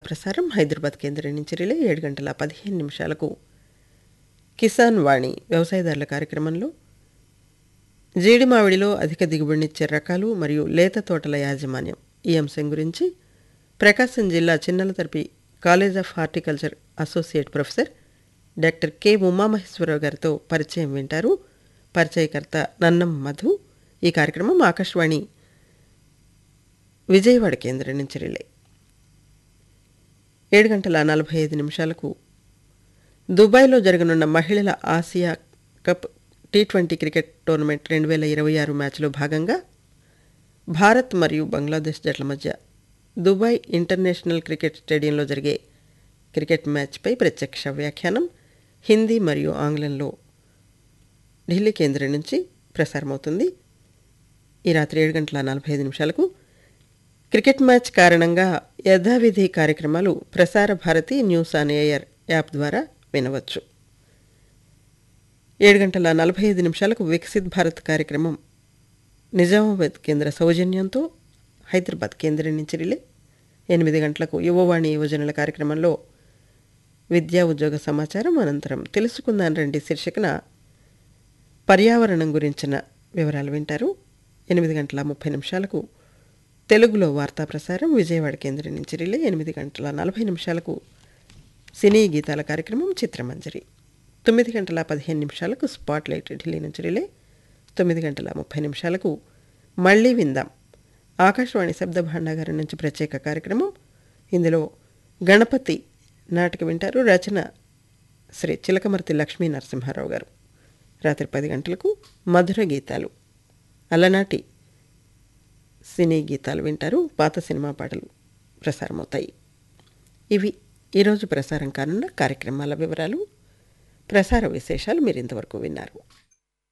ప్రసారం హైదరాబాద్ కేంద్రం నుంచి రిలే 7 గంటల 15 నిమిషాలకు కిసాన్ వాణి వ్యవసాయదారుల కార్యక్రమంలో జీడి మామిడిలో అధిక దిగుబడినిచ్చే రకాలు మరియు లేత తోటల యాజమాన్యం ఈ అంశం గురించి ప్రకాశం జిల్లా చిన్నలతర్పి college of horticulture associate professor doctor K Umamaheswararao గారితో పరిచయం వింటారు. పరిచయకర్త నన్నం మధు. ఈ కార్యక్రమం ఆకాశవాణి విజయవాడ కేంద్రం నుంచి రిలే. 7 గంటల 45 నిమిషాలకు దుబాయ్లో జరగనున్న మహిళల Asia cup T20 cricket tournament 2026 మ్యాచ్లో భాగంగా భారత్ మరియు బంగ్లాదేశ్ జట్ల మధ్య దుబాయ్ ఇంటర్నేషనల్ క్రికెట్ స్టేడియంలో జరిగే క్రికెట్ మ్యాచ్పై ప్రత్యక్ష వ్యాఖ్యానం హిందీ మరియు ఆంగ్లంలో ఢిల్లీ కేంద్రం నుంచి ప్రసారమవుతుంది. ఈ రాత్రి 7 గంటల 45 నిమిషాలకు క్రికెట్ మ్యాచ్ కారణంగా యథావిధి కార్యక్రమాలు Prasar Bharati news on air app ద్వారా వినవచ్చు. 7 గంటల 45 నిమిషాలకు వికసిత్ భారత్ కార్యక్రమం నిజామాబాద్ కేంద్ర సౌజన్యంతో హైదరాబాద్ కేంద్రం నుంచి రిలే. 8 గంటలకు యువవాణి యువజనుల కార్యక్రమంలో విద్యా ఉద్యోగ సమాచారం, అనంతరం తెలుసుకుందాం రండి శీర్షికన పర్యావరణం గురించిన వివరాలు వింటారు. 8 గంటల 30 నిమిషాలకు తెలుగులో వార్తా ప్రసారం విజయవాడ కేంద్రం నుంచి రిలే. 8 గంటల 40 నిమిషాలకు సినీ గీతాల కార్యక్రమం చిత్రమంజరి. 9 గంటల 15 నిమిషాలకు స్పాట్లైట్ ఢిల్లీ నుంచి రిలే. 9 గంటల 30 నిమిషాలకు మళ్ళీ విందాం ఆకాశవాణి శబ్ద భాండాగారం నుంచి ప్రత్యేక కార్యక్రమం. ఇందులో గణపతి నాటక వింటారు. రచన శ్రీ చిలకమర్తి లక్ష్మీ నరసింహారావు గారు. రాత్రి 10 గంటలకు మధుర గీతాలు అలనాటి సినీ గీతాలు వింటారు. పాత సినిమా పాటలు ప్రసారమవుతాయి. ఇవి ఈరోజు ప్రసారం కానున్న కార్యక్రమాల వివరాలు, ప్రసార విశేషాలు మీరు ఇంతవరకు విన్నారు.